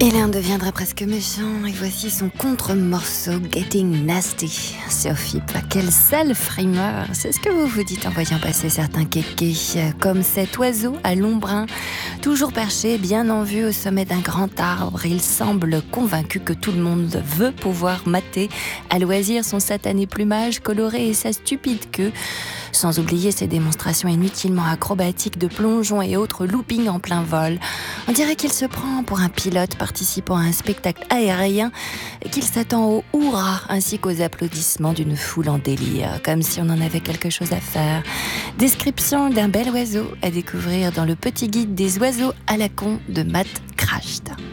Et l'un deviendra presque méchant, et voici son contre-morceau Getting Nasty sur FIP. Quelle sale frimeur, c'est ce que vous vous dites en voyant passer certains kékés, comme cet oiseau à l'ombrun, toujours perché, bien en vue au sommet d'un grand arbre. Il semble convaincu que tout le monde veut pouvoir mater à loisir son satané plumage coloré et sa stupide queue, sans oublier ses démonstrations inutilement acrobatiques de plongeons et autres loopings en plein vol. On dirait qu'il se prend pour un pilote participant à un spectacle aérien et qu'il s'attend au hurrah ainsi qu'aux applaudissements d'une foule en délire, comme si on en avait quelque chose à faire. Description d'un bel oiseau à découvrir dans le petit guide des oiseaux à la con de Matt Crashed.